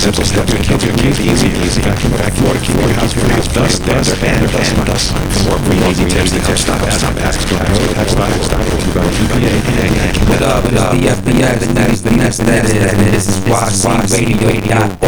simple steps can help you keep easy. Back to work, keep your house for house, thus, more green easy tips to help stop accidents. What up, it's the FBI, the next, that is, and this is YC Radio.